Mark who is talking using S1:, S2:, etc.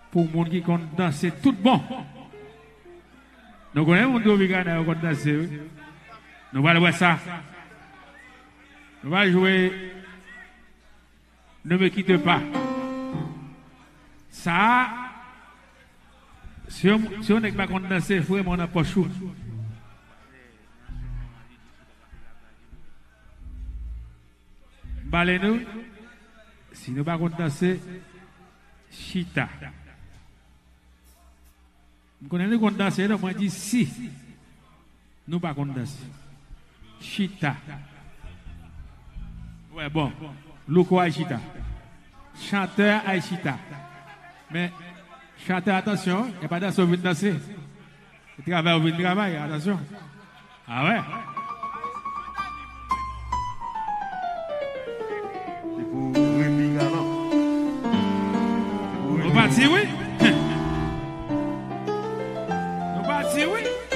S1: pour les gens qui comptent danser tout bon. Nous connaissons mon Dominicana qui compte danser. Nous allons voir ça. Nous allons jouer. Ne me quitte pas. Ça, si on n'est pas content de danser, il faut vraiment pas chou. Balez-nous. Si nous ne pas content de danser, chita. Nous connaissons content de danser, donc moi dis si. Nous pas content de danser. Chita. Ouais, bon. Loco Aïchita. Chanteur Aïchita. Mais, chanteur, attention, il n'y a pas d'assaut de danser. Travail, attention. Ah ouais?
S2: C'est pour répliquer avant.
S1: Nous partis, oui? Nous partis, oui?